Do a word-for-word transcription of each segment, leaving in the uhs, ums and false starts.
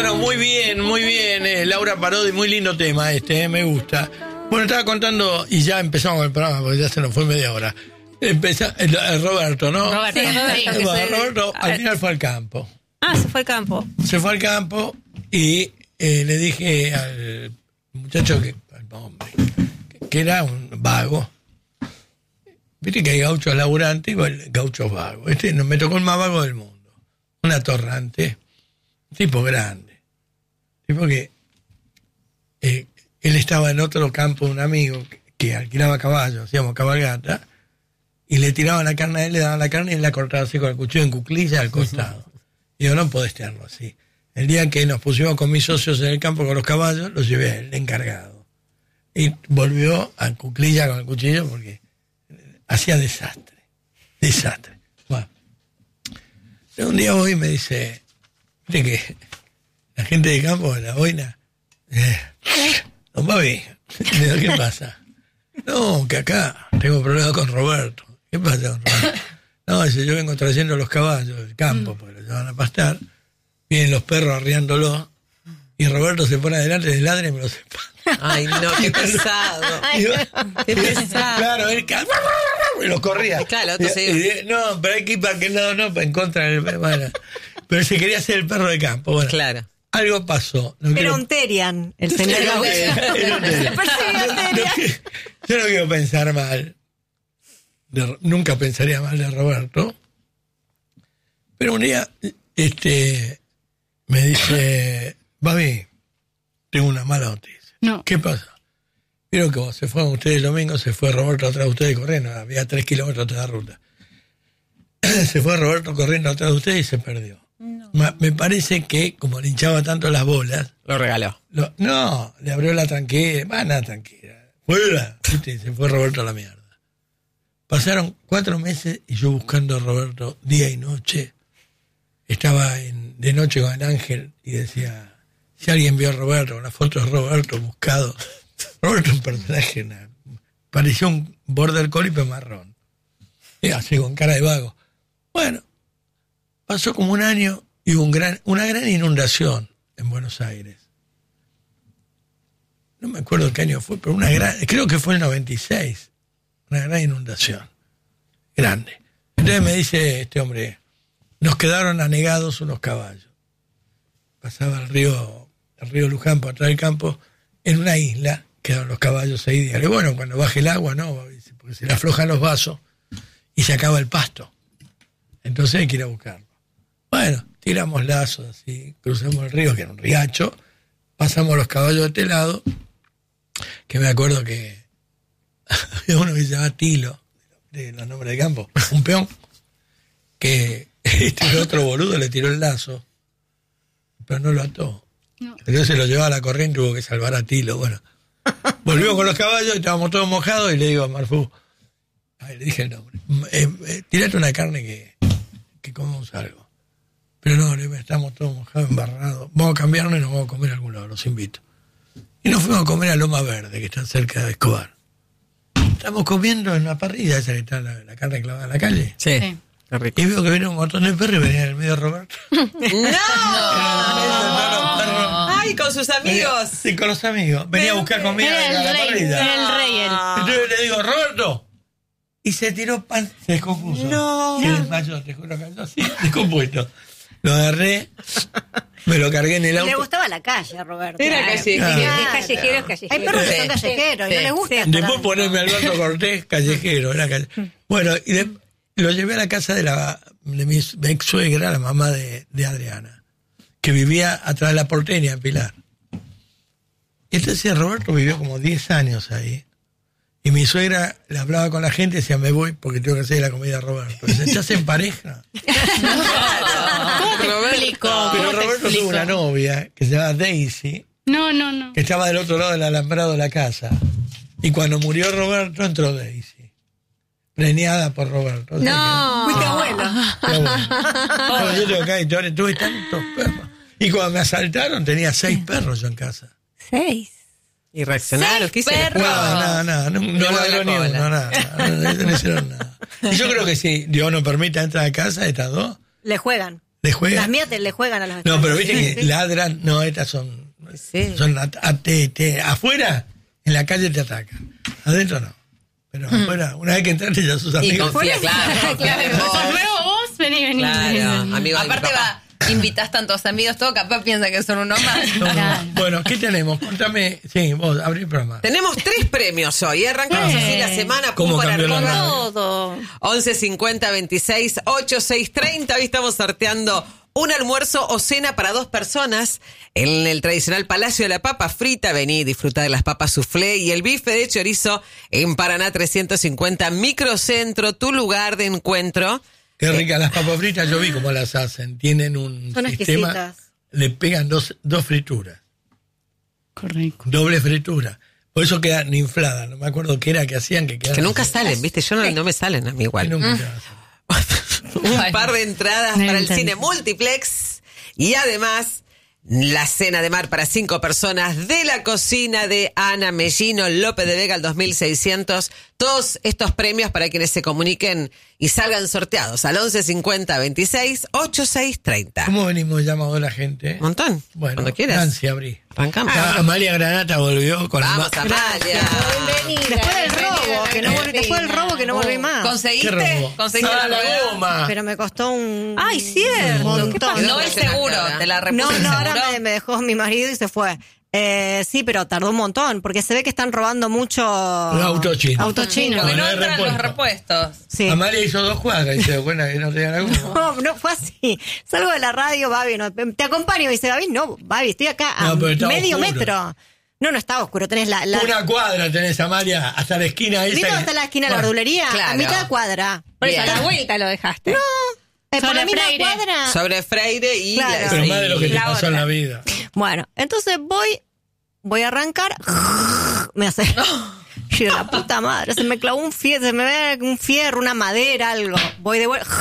Bueno, muy bien, muy bien. Eh, Laura Parodi, muy lindo tema este, eh, me gusta. Bueno, estaba contando, y ya empezamos con el programa, porque ya se nos fue media hora. Empezó, el, el Roberto, ¿no? Roberto, sí, Roberto, bueno, sí. Roberto al final fue al campo. Ah, se fue al campo. Se fue al campo y eh, le dije al muchacho, que, al hombre, que, que era un vago. Viste que hay gauchos laburantes y gauchos vagos. Este me tocó el más vago del mundo. Un atorrante, tipo grande. Tipo que eh, él estaba en otro campo de un amigo que, que alquilaba caballos, hacíamos cabalgata, y le tiraban la carne a él, le daban la carne y él la cortaba así con el cuchillo en cuclilla al costado. Y yo, no podés tenerlo así. El día que nos pusimos con mis socios en el campo con los caballos, los llevé a él, encargado. Y volvió a cuclilla con el cuchillo porque hacía desastre, desastre. Bueno, un día voy y me dice, viste que la gente de campo, de la boina, eh, don Babi, ¿qué pasa? No, que acá tengo problemas con Roberto. ¿Qué pasa con Roberto? No, dice, yo vengo trayendo los caballos del campo, porque los llevan a pastar, vienen los perros arriándolos, y Roberto se pone adelante del ladre y me lo separa. Ay, no, qué pesado. Ay, no, qué pesado. Claro, él y los corría. Claro, otro y, se... y, no, pero hay que ir para aquel lado, no, para en contra del bueno, pero se quería hacer el perro de campo. Bueno, claro. Algo pasó. No era quiero... un Terian, el señor Gaucho. Yo no quiero pensar mal. De, nunca pensaría mal de Roberto. Pero un día, este, me dice, Babi, tengo una mala noticia. No. ¿Qué pasa? Vieron que vos se fueron ustedes el domingo, se fue Roberto atrás de ustedes corriendo, había tres kilómetros de la ruta. Se fue Roberto corriendo atrás de ustedes y se perdió. No. Me parece que, como le hinchaba tanto las bolas... Lo regaló. Lo, no, le abrió la tranquera, va, nada tranquila. Fuera. ¿Viste? Se fue Roberto a la mierda. Pasaron cuatro meses y yo buscando a Roberto día y noche. Estaba en, de noche con el ángel y decía, si alguien vio a Roberto, con la foto de Roberto buscado. Roberto es un personaje, una, parecía un border collie pero marrón. Y así con cara de vago. Bueno, pasó como un año y hubo un gran, una gran inundación en Buenos Aires. No me acuerdo qué año fue, pero una gran, creo que fue el noventa y seis. Una gran inundación. Grande. Entonces me dice este hombre, nos quedaron anegados unos caballos. Pasaba el río, el río Luján por atrás del campo, en una isla, quedaron los caballos ahí. Dígale, bueno, cuando baje el agua, no, porque se le aflojan los vasos y se acaba el pasto. Entonces hay que ir a buscarlo. Bueno, tiramos lazos así, cruzamos el río, que era un riacho, pasamos los caballos de este lado, que me acuerdo que había uno que se llamaba Tilo, de los nombres de campo, un peón, que este otro boludo le tiró el lazo, pero no lo ató. No. Entonces se lo llevaba a la corriente y tuvo que salvar a Tilo. Bueno, volvimos con los caballos y estábamos todos mojados y le digo a Marfú, ay, le dije el nombre, eh, eh, tirate una carne que, que comamos algo. Pero no, le, estamos todos mojados, embarrados. Vamos a cambiarnos y nos vamos a comer a algún lado, los invito. Y nos fuimos a comer a Loma Verde, que está cerca de Escobar. Estamos comiendo en una parrilla, esa que está la, la carne clavada en la calle. Sí. Sí. Y veo que viene un montón de perros y venía en el medio Roberto. ¡No! no. ¡Ay, con sus amigos! Sí, con los amigos. Venía a buscar comida en la parrilla. Era el rey, él. Entonces le digo, Roberto. Y se tiró pan, se descompuso. No. Se desmayó, te juro que cayó así, descompuesto. Lo agarré, me lo cargué en el auto. Le gustaba la calle a Roberto. Era callejero. Claro. Callejero es callejero. Hay perros que son callejeros sí, y no les gusta. Sí. Después ponerme Alberto Cortés, callejero. Era calle... Bueno, y de, lo llevé a la casa de, la, de mi ex suegra, la mamá de, de Adriana, que vivía atrás de la Porteña, en Pilar. Y entonces Roberto vivió como diez años ahí. Y mi suegra le hablaba con la gente y decía, me voy porque tengo que hacer la comida a Roberto. Dice, ¿estás en pareja? ¿Cómo te explico? Pero Roberto tuvo una novia que se llama Daisy. No, no, no. Que estaba del otro lado del alambrado de la casa. Y cuando murió Roberto, entró Daisy. Preñada por Roberto. No. Fuiste abuela. Bueno, yo tengo acá y tuve tantos perros. Y cuando me asaltaron tenía seis perros yo en casa. ¿Seis? Y reaccionaron, ¿qué hicieron? No, no, no, no, no ladró ni uno, nada, no, no hicieron nada. Y yo creo que si Dios nos permite entrar a casa, estas dos. Le juegan. ¿Le juegan? Las mías te le juegan a los No, pero viste Sí, que sí. ladran. No, estas son. Sí. Son a, a- te- te- afuera, en la calle te atacan. Adentro no. Pero afuera, una vez que entraste ya sus Y amigos. confía, claro. Claro, confía en vos. sos nuevo vos, vení, vení. Claro, vení. amigo de mi Aparte papá. va, invitas tantos amigos, todo capaz piensa que son uno más. No, no. Claro. Bueno, ¿qué tenemos? Contame. Sí, vos, abrí el programa. Tenemos tres premios hoy. Arrancamos Sí. así la semana. ¿Cómo pum, cambió la para radio? Todo. once cincuenta veintiséis ochenta y seis treinta. Hoy estamos sorteando un almuerzo o cena para dos personas en el tradicional Palacio de la Papa Frita. Vení, disfruta de las papas soufflé y el bife de chorizo en Paraná trescientos cincuenta, Microcentro, tu lugar de encuentro. Qué ricas las papas fritas, yo vi cómo las hacen. Tienen un Son sistema, exquisitas. le pegan dos, dos frituras, Correcto. doble fritura. Por eso quedan infladas. No me acuerdo qué era que hacían que quedaban. Que nunca así. salen, ¿viste? Yo no, no me salen a mí Que igual. nunca quedan así. Un Ay. par de entradas No para el entiendo. cine multiplex y además la cena de mar para cinco personas de la cocina de Ana Mellino López de Vega al dos mil seiscientos. Todos estos premios para quienes se comuniquen y salgan sorteados al once cincuenta veintiséis ochenta y seis treinta. ¿Cómo venimos llamando a la gente? Un montón. Bueno, Cuando quieras. Nancy, abrí. Arrancamos. Ah, Amalia Granata volvió con Vamos, la... Amalia. Después del robo, que no volví, después del robo que no volví más. ¿Qué ¿Conseguiste? robo? ¿Conseguiste Ah, la la rueda? goma. Pero me costó un Ay, cierto. un ¿Qué montón. No el seguro, te la repuse No, el no, seguro. ahora me, me dejó mi marido y se fue. Eh, sí, pero tardó un montón, porque se ve que están robando mucho auto chino. auto chino. Porque no No hay entran los repuesto. repuestos. Sí. Amalia hizo dos cuadras y se dio cuenta que no tenía la goma. No, no fue así. Salgo de la radio, Babi, no, te acompaño. Y dice, Babi, no, Babi, estoy acá a No, pero estaba medio oscuro. metro. No, no estaba oscuro, tenés la... la Una cuadra tenés, Amalia, hasta la esquina esa. ¿Viste dónde está la esquina de la verdulería? Claro. A mitad de cuadra. Por eso, a Bien. la vuelta lo dejaste. Eh, por Sobre la misma Freire. cuadra. Sobre Freire y... Claro. Pero más de lo que te La pasó en otra. la vida. Bueno, entonces voy, voy a arrancar. Me hace. Y yo, la puta madre, se me clavó un fierro, se me ve un fierro, una madera, algo. Voy de vuelta.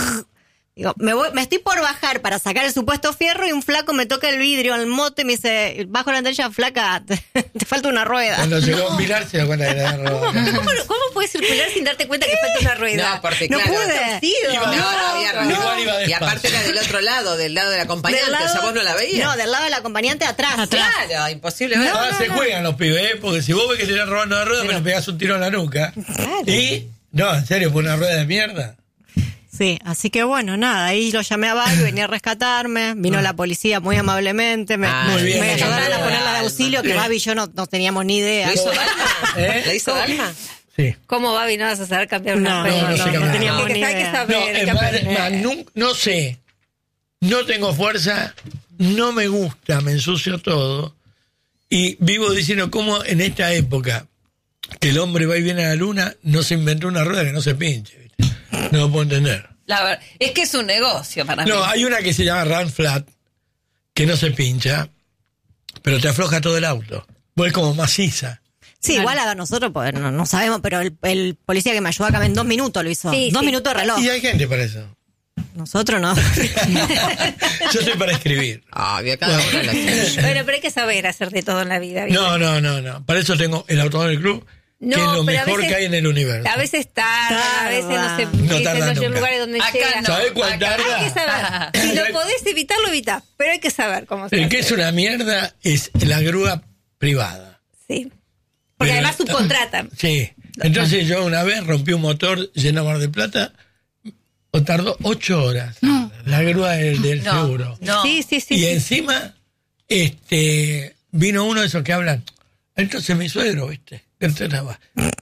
Digo, me voy, me estoy por bajar para sacar el supuesto fierro y un flaco me toca el vidrio al mote y me dice, bajo la ventanilla, flaca, te, te falta una rueda. Cuando llegó a mirar se dio cuenta que le habían robado. ¿Cómo, cómo puedes circular sin darte cuenta que falta una rueda? No, porque No claro. pude. Iba- No, no había razón. Igual iba Y despacio. aparte era del otro lado, del lado del acompañante, Del lado- o sea, vos no la veías. No, del lado del acompañante atrás. Claro, imposible ver. Ahora se juegan los pibes, ¿eh? Porque si vos ves que te están robando la rueda, me le pegás un tiro en la nuca. Y, no, en serio, por una rueda de mierda. Sí, así que bueno, nada, ahí lo llamé a Babi, venía a rescatarme, vino la policía muy amablemente, me, Ah, me- muy bien, me ayudaron a bien. ponerla de auxilio, que Bien. Babi y yo no, no teníamos ni idea. ¿Lo hizo Dalma? ¿Eh? ¿Le hizo Dalma? Sí. ¿Cómo, Babi, no vas a saber cambiar una No, rueda? no, no sé cambiar. teníamos Hay que- ni hay que idea. saber, No, hay es que más, aprender. más, nun- no sé, no tengo fuerza, no me gusta, me ensucio todo. Y vivo diciendo cómo en esta época que el hombre va y viene a la luna, no se inventó una rueda que no se pinche. ¿viste? No lo puedo entender. La ver- es que es un negocio para No, mí. hay una que se llama Run Flat, que no se pincha, pero te afloja todo el auto. Vos como maciza. Sí, igual a nosotros pues, no, no sabemos, pero el, el policía que me ayudó acá en dos minutos lo hizo. Sí, dos sí. minutos de reloj. Y hay gente para eso. Nosotros no. Yo estoy para escribir. Ah, había cada uno de las Bueno, pero hay que saber hacer de todo en la vida. ¿viste? No, no, no, no. Para eso tengo el Automóvil Club, No, que es lo pero a mejor veces- que hay en el universo. A veces tarda, a veces no se No viste, tarda no llega nunca. en lugares donde Acá llega. no. ¿Sabés cuál acá- tarda? Hay que saber. Si lo podés evitar, lo evitás. Pero hay que saber cómo se El hace. que es una mierda es la grúa privada. Sí. Porque Pero- además subcontratan. Sí. Entonces yo una vez rompí un motor lleno de Mar del Plata, o tardó ocho horas. La grúa del, del No, seguro. no. Sí, sí, sí. y sí. encima, este, vino uno de esos que hablan. Entonces mi suegro, ¿viste? Este estaba.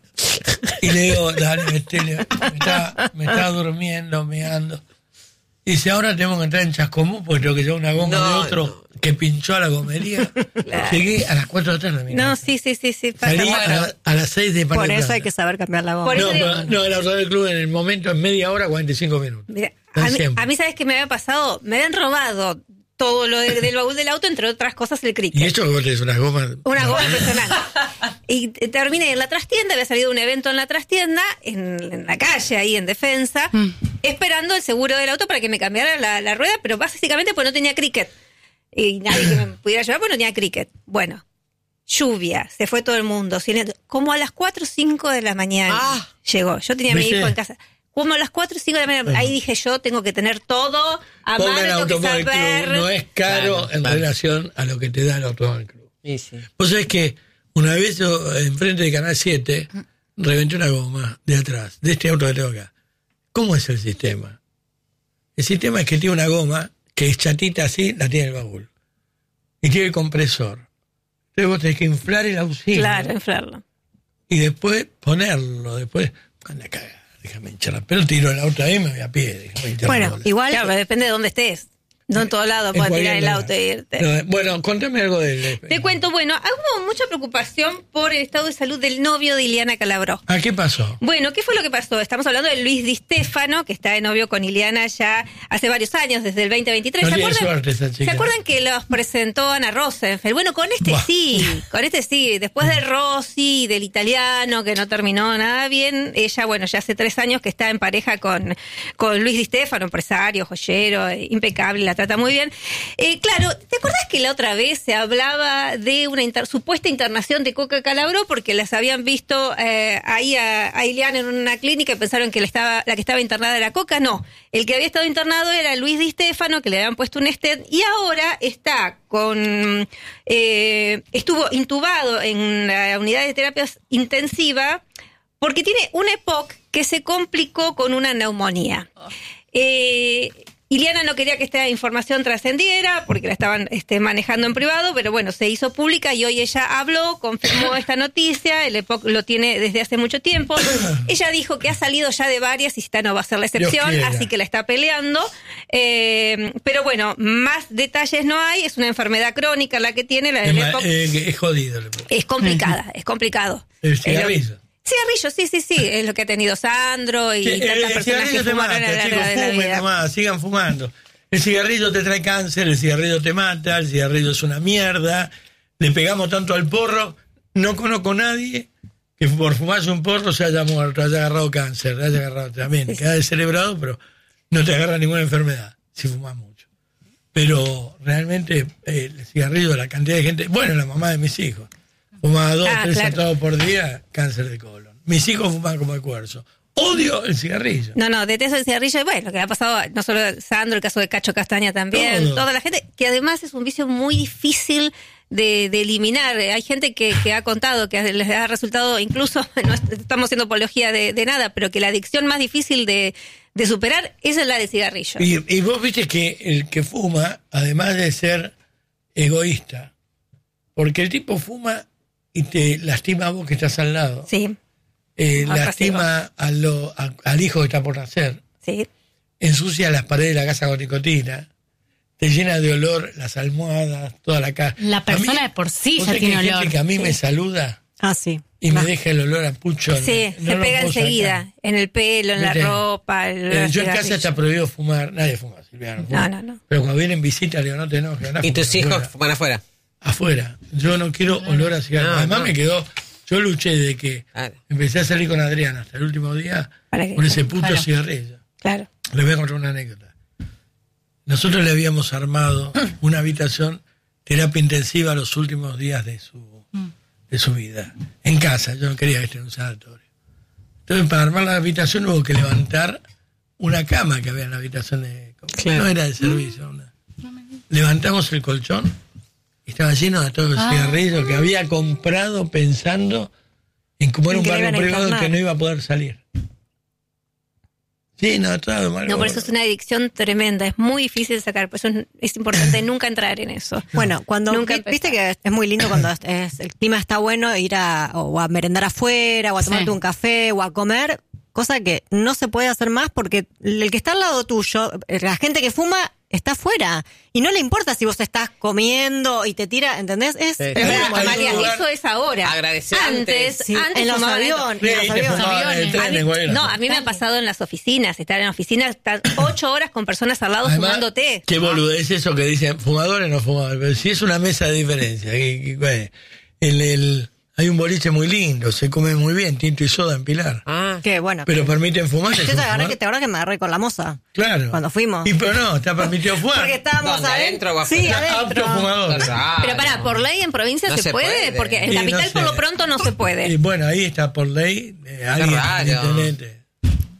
Y le digo, dale, metele. Me estaba, me estaba durmiendo, meando. Y dice, ahora tenemos que entrar en Chascomú porque tengo que llevar una goma No, de otro que pinchó a la gomería. Llegué a las cuatro de la tarde. mirá. No, sí, sí, sí, sí. pasa. Salí a, la- a las seis de Mar Por del eso Plata. hay que saber cambiar la goma. Por No, eso pero- no, el Automóvil Club en el momento en media hora, cuarenta y cinco minutos. Mira, Dan a mí, siempre. a mí, ¿sabes qué me había pasado? Me habían robado todo lo de- del baúl del auto, entre otras cosas el cricket. Y esto que vos tenés unas gomas. Una no. goma impresionante. Y t- terminé en la trastienda, había salido un evento en la trastienda, en, en la calle, ahí en Defensa, esperando el seguro del auto para que me cambiara la, la rueda, pero básicamente pues no tenía cricket. Y nadie que me pudiera llevar pues no tenía cricket. Bueno, lluvia, se fue todo el mundo. silencio. Como a las cuatro o cinco de la mañana Ah. llegó. Yo tenía a mi ¿Viste? hijo en casa. como a las cuatro o cinco de la mañana. Ahí dije yo, tengo que tener todo a mano, Pongan tengo que Automóvil saber. Club, no es caro Claro, en claro. relación a lo que te da el Automóvil Club. Sí, sí. Vos sabés que una vez yo, enfrente de Canal siete, reventé una goma de atrás, de este auto que tengo acá. ¿Cómo es el sistema? El sistema es que tiene una goma que es chatita así, la tiene el baúl. Y tiene el compresor. Entonces vos tenés que inflar el auxilio. Claro, inflarlo. Y después ponerlo, después, anda a cagar, déjame hinchar. Pero tiro el auto ahí y me voy a pie, déjame hinchar Bueno, la bola. igual. Claro, pero depende de dónde estés. No en todos lados En puedes cualquier tirar el lugar. auto e irte. No, bueno, contame algo de él. Te cuento, bueno, hubo mucha preocupación por el estado de salud del novio de Ileana Calabró. ¿Ah, qué pasó? Bueno, ¿qué fue lo que pasó? Estamos hablando de Luis Di Stefano, que está de novio con Ileana ya hace varios años, desde el veinte veintitrés. No ¿Se tiene acuerdan? suerte esa chica. ¿Se acuerdan que los presentó Ana Rosenfeld? Bueno, con este Buah. sí, con este sí. Después de Rossi, del italiano, que no terminó nada bien, ella, bueno, ya hace tres años que está en pareja con, con Luis Di Stefano, empresario, joyero, eh, impecable, la trata muy bien. Eh, claro, ¿te acuerdas que la otra vez se hablaba de una inter- supuesta internación de Coca Calabró porque las habían visto eh, ahí a, a Ileana en una clínica y pensaron que la, estaba, la que estaba internada era Coca? No, el que había estado internado era Luis Di Stefano, que le habían puesto un stent y ahora está con eh, estuvo intubado en la unidad de terapias intensiva porque tiene una E P O C que se complicó con una neumonía. Eh, Ileana no quería que esta información trascendiera porque la estaban este, manejando en privado, pero bueno, se hizo pública y hoy ella habló, confirmó esta noticia, el E P O C lo tiene desde hace mucho tiempo. Ella dijo que ha salido ya de varias y esta no va a ser la excepción, quiera. así que la está peleando. Eh, pero bueno, más detalles no hay, es una enfermedad crónica la que tiene, la Es, del ma- E P O C. eh, es jodido. le pongo. Es complicada, es complicado. El Es lo- cigarrillo. Cigarrillo, sí, sí, sí, es lo que ha tenido Sandro y Sí, el, tantas el personas cigarrillo que te fumaron a mata, lo chicos, largo de la fumen vida. nomás, sigan fumando. El cigarrillo te trae cáncer, el cigarrillo te mata, el cigarrillo es una mierda. Le pegamos tanto al porro, no conozco a nadie que por fumarse un porro se haya muerto, haya agarrado cáncer, haya agarrado también, Sí, sí. queda descerebrado, pero no te agarra ninguna enfermedad si fumas mucho. Pero realmente eh, el cigarrillo, la cantidad de gente, bueno, la mamá de mis hijos, fumaba dos, Ah, tres claro. atados por día, cáncer de colon. Mis hijos fuman como el cuarzo. Odio el cigarrillo. No, no, detesto el cigarrillo. Y bueno, lo que ha pasado, no solo Sandro, el caso de Cacho Castaña también, Todo. toda la gente, que además es un vicio muy difícil de, de eliminar. Hay gente que, que ha contado que les ha resultado, incluso, no est- estamos haciendo apología de, de nada, pero que la adicción más difícil de, de superar es la de cigarrillo. Y, y vos viste que el que fuma, además de ser egoísta, porque el tipo fuma y te lastima a vos que estás al lado, Sí, eh, Ah, lastima a lo- a- al hijo que está por nacer, sí. ensucia las paredes de la casa con nicotina, te llena de olor las almohadas, toda la casa. La A persona mí- de por sí vos ya sabés tiene que hay olor. gente que a mí me saluda Ah, sí. y No. me deja el olor a pucho. Sí, no se lo pega puedo enseguida, sacar. en el pelo, en la ¿Viste? ropa. El Eh, yo en cigarrillo. casa está prohibido fumar, nadie fuma, Silvia, no fuma. No, no, no. Pero cuando vienen visita, le digo, no te enojes, andá a ¿Y tus fumar hijos afuera. fuman afuera? Afuera. Yo no quiero olor a cigarro. No, Además no. me quedó, yo luché de que Claro. empecé a salir con Adriana hasta el último día Para que- con ese puto Claro. cigarrillo. Claro. Les voy a contar una anécdota. Nosotros le habíamos armado una habitación terapia intensiva los últimos días de su, de su vida. En casa, yo no quería que esté en un sanatorio. Entonces, para armar la habitación hubo que levantar una cama que había en la habitación de... Claro. No era de servicio. Una. Levantamos el colchón y estaba lleno de todos los Ah. cigarrillos que había comprado pensando en cómo era En un que le barrio iban a privado internar. que no iba a poder salir. Sí, no, todo mal. No, por eso es una adicción tremenda, es muy difícil de sacar, por eso es, es importante nunca entrar en eso. Bueno, cuando Nunca vi- viste empezar. que es muy lindo cuando es- es- el clima está bueno ir a o a merendar afuera o a tomarte Sí. un café o a comer, cosa que no se puede hacer más porque el que está al lado tuyo, la gente que fuma está afuera y no le importa si vos estás comiendo y te tira, ¿entendés? Es, Sí. es Es Pero, verdad, hay Amalia, un lugar- eso es ahora. Agradecer Antes, antes. Sí, antes en los fumaban en- aviones, Sí, en los te aviones. fumaban en el tren, A mí- en cualquier- no, a mí me ha pasado en las oficinas, estar en la oficina, estar ocho horas con personas al lado Además, fumando té. qué boludo es eso que dicen fumadores no fumadores, pero si es una mesa de diferencia, que- que- que- el, el, hay un boliche muy lindo, se come muy bien, tinto y soda en Pilar, Ah, Que bueno. pero permiten fumar. yo ¿es te un agarré fumar? que te acuerdas que me agarré con la moza. Claro. cuando fuimos. Y pero no, está permitido fumar. Porque estábamos ¿Dónde, adentro o Sí, afuera? adentro. Apto fumador. claro. Pero pará, por ley en provincia No se, se puede, puede. porque en Sí, capital no por sé. lo pronto no se puede. Y bueno, ahí está por ley, eh, alguien, raro. intendente.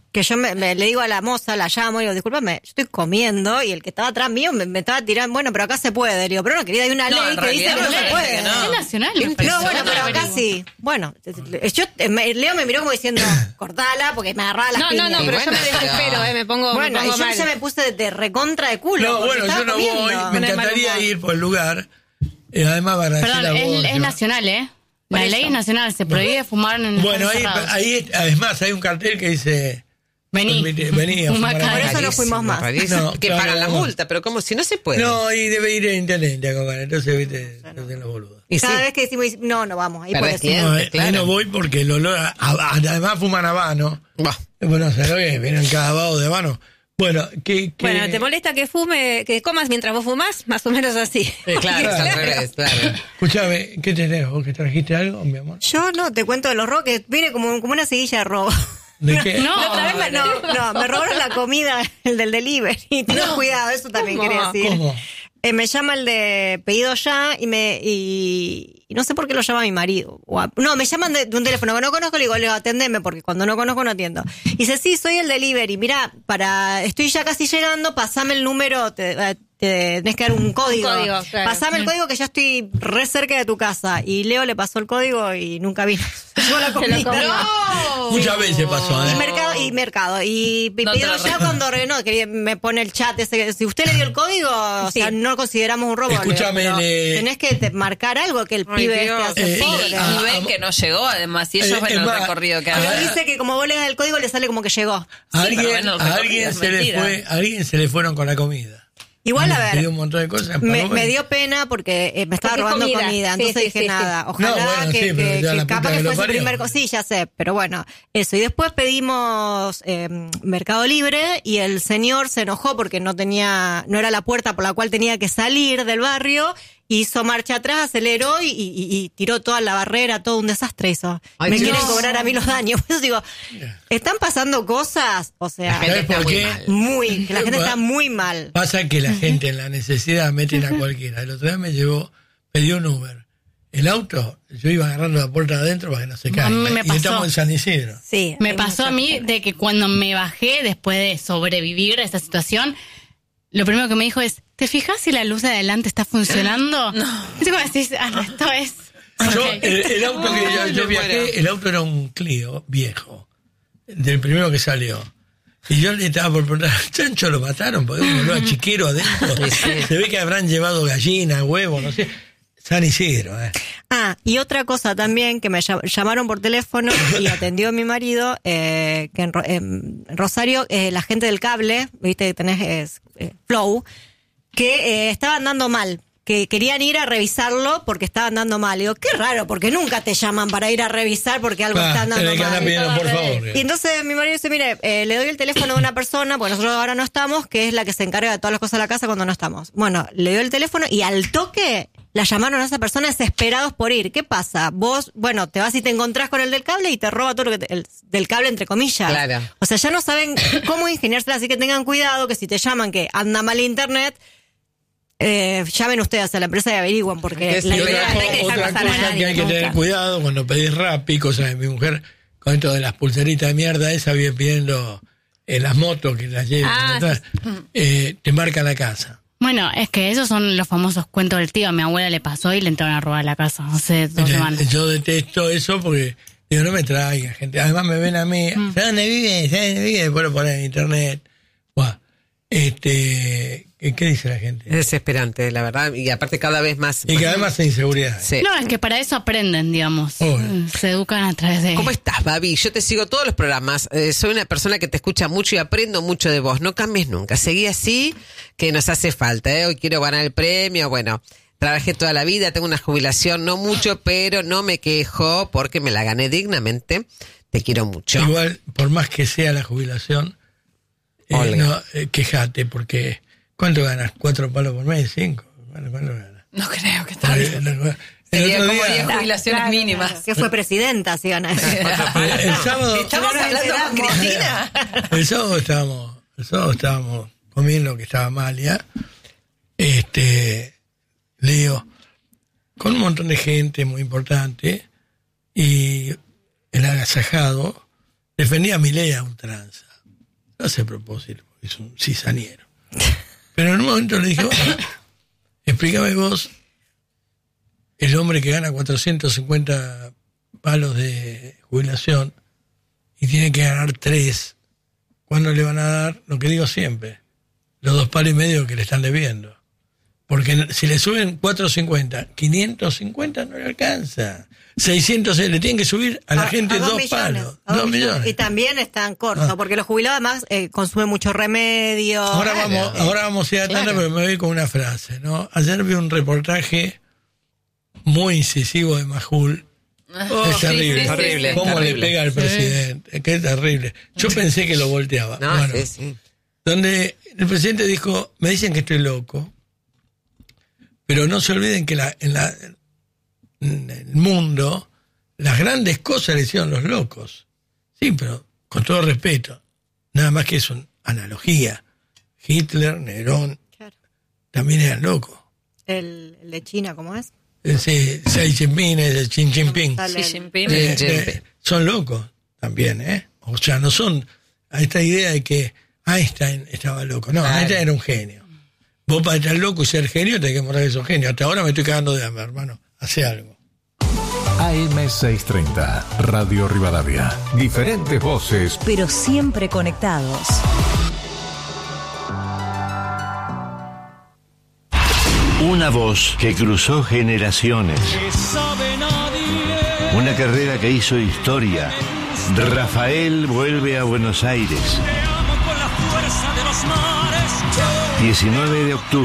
que yo me, me- le digo a la moza, la llamo y digo, discúlpame, yo estoy comiendo y el que estaba atrás mío me, me estaba tirando, bueno, pero acá se puede. Le digo, pero no, querida, hay una No, ley en que dice que realidad no no se es puede. que no. Es nacional. me No, parece. bueno, Yo pero no acá averiguo. sí. Bueno, yo, eh, me- Leo me miró como diciendo, cortala, porque me agarraba las No, no, piñas. no, pero Y yo me bueno, desespero, pero- eh, me pongo, Bueno, me y pongo yo mal. ya me puse de, de recontra de culo. No, porque bueno, estaba yo no comiendo. voy, me Con el mal encantaría humor. ir por el lugar. Eh, además, para decir Perdón, la es, voz, es ¿no? nacional, ¿eh? La Por ley eso. es nacional, se prohíbe fumar en Bueno, ahí, espacios cerrados. ahí, además, hay un cartel que dice... Vení. permite- vení a Fuma fumar acá. acá. Por eso no fuimos más. Rarísimo. No, que claro, pagan la no. multa, pero como si no se puede. No, y debe ir el intendente a comer, entonces, viste, se hacen los boludos. Y sí. Cada vez que decimos, no, no vamos, ahí por Perdés eso. cliente, No, eh, ahí claro. no voy porque el olor, a- a- además fuman habano. Bah. Bueno, ¿sabes lo que es? Vienen cada vago de habano. Bueno, ¿qué, qué? Bueno, ¿te molesta que fume, que comas mientras vos fumás? Más o menos así. Eh, claro, es al revés, claro. Escuchame, ¿qué tenés? ¿Vos que trajiste algo, mi amor? Yo no, te cuento de los robos, que viene como, como una seguilla de robo. ¿De qué? No. La otra vez me, no, no, me robaron la comida, el del delivery. Tengan cuidado, eso también ¿Cómo? quería decir. ¿Cómo? Eh, me llama el de pedido ya y me y, y no sé por qué lo llama mi marido. O a- no, me llaman de, de un teléfono que no conozco, le digo, le digo, atendeme, porque cuando no conozco no atiendo. Y dice, sí, soy el delivery. Mira, para, estoy ya casi llegando, pasame el número, te, eh, te tenés que dar un código. código, claro. Pasame el código que ya estoy re cerca de tu casa. Y Leo le pasó el código y nunca vino. Llegó la Se lo comida. comió. Muchas veces pasó, Y ¿eh? mercado, y mercado. Y No te pidió lo ya recuerdo. cuando ordenó, que me pone el chat ese, que si usted le dio el código, o sea, Sí. no consideramos un robo. Escúchame, Le digo, pero le- tenés que te- marcar algo que el Ay, pibe Dios. este hace Eh, pobre. ah, Y ven ah, que no llegó, además, y ellos eh, ven es el más, recorrido que ah, Pero hace. dice que como vos le das el código, le sale como que llegó. A pero alguien, bueno, el a recorrido alguien es se le mentira. fue, a alguien se le fueron con la comida. Igual, a Me ver, pidió un montón de cosas. me, pagó me y- dio pena porque eh, me estaba Porque es robando comida. comida, Sí, entonces sí, dije sí, sí. nada. Ojalá No, bueno, que, sí, pero que- ya que la capaz puta que que lo fue su parió. primer cosa. Sí, ya sé, pero bueno, eso. Y después pedimos eh, Mercado Libre y el señor se enojó porque no tenía, no era la puerta por la cual tenía que salir del barrio. Hizo marcha atrás, aceleró y, y- y tiró toda la barrera, todo un desastre hizo. Ay, me Dios. quieren cobrar a mí los daños. Por eso digo, están pasando cosas, o sea, La gente ¿Sabes está por muy qué? mal. muy, que la gente está muy mal. Pasa que la gente en la necesidad meten a cualquiera. El otro día me llevó, pidió un Uber. El auto, yo iba agarrando la puerta adentro para que no se caiga. A mí me Y pasó. estamos en San Isidro. Sí. Me hay pasó a mucha mí gente. de que cuando me bajé después de sobrevivir a esta situación, lo primero que me dijo es, ¿te fijas si la luz de adelante está funcionando? No. Y tú como decís, ah, esto es... Yo, Ok. el, el auto que yo, Ay, yo me viajé, muero. el auto era un Clio viejo, del primero que salió. Y yo le estaba por preguntar, Chancho lo mataron, porque un olor a chiquero adentro. Se ve que habrán llevado gallina, huevo, no sé. San Isidro, ¿eh? Ah, y otra cosa también, que me llam- llamaron por teléfono y atendió mi marido, eh, que en, Ro- en Rosario, eh, la gente del cable, viste que tenés es, eh, Flow, que eh, estaban dando mal, que querían ir a revisarlo porque estaban dando mal. Y digo, qué raro, porque nunca te llaman para ir a revisar porque algo Ah, está andando tenés que andar mal. pidiendo, por favor. Y entonces mi marido dice, mire, eh, le doy el teléfono de una persona, porque nosotros ahora no estamos, que es la que se encarga de todas las cosas de la casa cuando no estamos. Bueno, le dio el teléfono y al toque la llamaron a esa persona desesperados por ir. ¿Qué pasa? Vos, bueno, te vas y te encontrás con el del cable y te roba todo lo que te- el, del cable, entre comillas. Claro. O sea, ya no saben cómo ingeniársela, así que tengan cuidado que si te llaman que anda mal internet, eh, llamen ustedes a la empresa y averiguan, porque Es la Y cierto. idea otra, es no hay que dejar otra pasar a cosa nadie. que hay que tener nunca. cuidado cuando pedís Rappi, cosas de mi mujer, con esto de las pulseritas de mierda, esa viene pidiendo en las motos que las lleven Ah, atrás, eh, te marca la casa. Bueno, es que esos son los famosos cuentos del tío. A mi abuela le pasó y le entraron a robar la casa hace dos Entonces, semanas. yo detesto eso porque digo, no me traigan gente. Además me ven a mí, ¿sabes dónde vive? ¿Sabes dónde vive? Después lo ponen en internet. Buah. Este, ¿qué, qué dice la gente? Es desesperante, la verdad, y aparte cada vez más. Y cada vez más inseguridad. Sí. No, es que para eso aprenden, digamos. Obvio. Se educan a través de... ¿Cómo estás, Babi? Yo te sigo todos los programas. Eh, soy una persona que te escucha mucho y aprendo mucho de vos. No cambies nunca. Seguí así, que nos hace falta. ¿eh? Hoy quiero ganar el premio. Bueno, trabajé toda la vida, tengo una jubilación, no mucho, pero no me quejo porque me la gané dignamente. Te quiero mucho. Igual, por más que sea la jubilación, eh, Olga. no, eh, quejate, porque ¿cuánto ganas? ¿Cuatro palos por mes? ¿Cinco? Bueno, ¿cuánto ganas? No creo que está El, bien. el Sería otro como día, diez jubilaciones mínimas. Que fue presidenta, si gana. el, el sábado, ¿Estamos hablando con Cristina? el sábado estábamos, el sábado estábamos comiendo que estaba Amalia, este, le digo, con un montón de gente muy importante, y el agasajado defendía a Milei a ultranza. Lo hace a propósito, porque es un cizañero. Pero en un momento le dije, bueno, explícame vos, el hombre que gana cuatrocientos cincuenta palos de jubilación y tiene que ganar tres, ¿cuándo le van a dar? Lo que digo siempre, los dos palos y medio que le están debiendo. Porque si le suben cuatrocientos cincuenta, quinientos cincuenta no le alcanza. seiscientos le tienen que subir a la A- gente a dos dos millones, palos. a dos Dos millones. millones. Y también están cortos, Ah. porque los jubilados además eh, consumen mucho remedio. Ahora vamos, ahora vamos a ir a tanda, Claro. pero me voy con una frase, ¿no? Ayer vi un reportaje muy incisivo de Majul. Oh, es terrible. sí, sí, Terrible, ¿Cómo terrible. le pega al presidente? Qué terrible. Yo pensé que lo volteaba. No, Bueno, sí, sí. donde el presidente dijo, me dicen que estoy loco, pero no se olviden que la, en, la, en el mundo las grandes cosas le hicieron los locos. Sí, pero con todo respeto, nada más que es una analogía. Hitler, Nerón, Claro. también eran locos. El, el de China, ¿cómo es? Ese Xi Jinping, ese Xi Jinping. Sale Xi el- Jinping. Eh, Xi Jinping. eh, son locos también, ¿eh? O sea, no son a esta idea de que Einstein estaba loco. No, Claro. Einstein era un genio. Vos para estar loco y ser genio tenés que mostrar que sos genio. Hasta ahora me estoy cagando de hambre, hermano. Hace algo. A M seiscientos treinta, Radio Rivadavia. Diferentes voces, pero siempre conectados. Una voz que cruzó generaciones. Una carrera que hizo historia. Rafael vuelve a Buenos Aires. diecinueve de octubre.